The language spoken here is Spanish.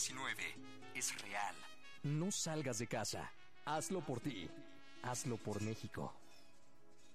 COVID-19 es real. No salgas de casa. Hazlo por ti. Hazlo por México.